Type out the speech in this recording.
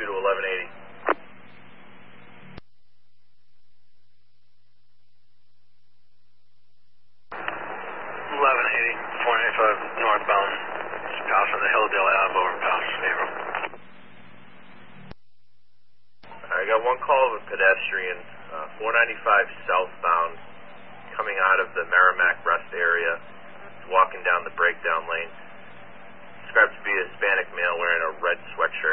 to 1180. 1180, 495 northbound, south of the Hilldale Ave over past Averill. I got one call of a pedestrian, 495 southbound, coming out of the Merrimack Rest area, walking down the breakdown lane. Described to be a Hispanic male wearing a red sweatshirt.